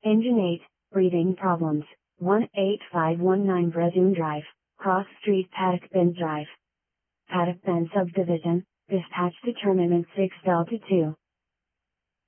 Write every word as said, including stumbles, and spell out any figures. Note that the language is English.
Engine eight, breathing problems, one eight five one nine Brezoon Drive, Cross Street Paddock Bend Drive. Paddock Bend Subdivision, dispatch determinant six Delta two.